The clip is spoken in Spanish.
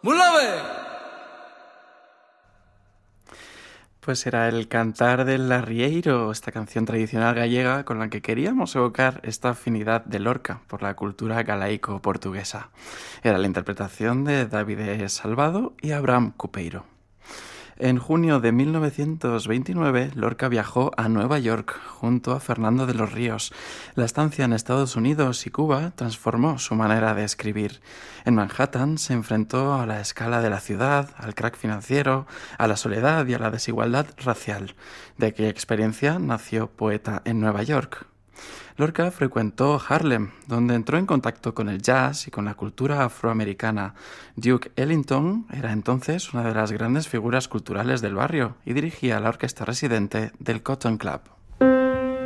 ¡Mulave! Pues era el Cantar del Arrieiro, esta canción tradicional gallega con la que queríamos evocar esta afinidad de Lorca por la cultura galaico-portuguesa. Era la interpretación de Davide Salvado y Abraham Cupeiro. En junio de 1929, Lorca viajó a Nueva York junto a Fernando de los Ríos. La estancia en Estados Unidos y Cuba transformó su manera de escribir. En Manhattan se enfrentó a la escala de la ciudad, al crack financiero, a la soledad y a la desigualdad racial. De aquella experiencia nació Poeta en Nueva York. Lorca frecuentó Harlem, donde entró en contacto con el jazz y con la cultura afroamericana. Duke Ellington era entonces una de las grandes figuras culturales del barrio y dirigía la orquesta residente del Cotton Club.